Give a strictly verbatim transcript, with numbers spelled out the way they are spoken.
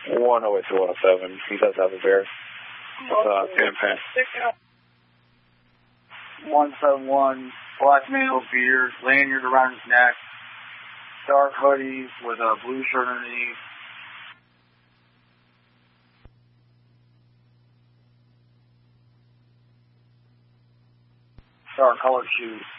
one oh eight to one oh seven. He does have a bear. With, uh, Pan. one seven one, black male, beard, lanyard around his neck, dark hoodie with a blue shirt underneath. Dark colored shoes.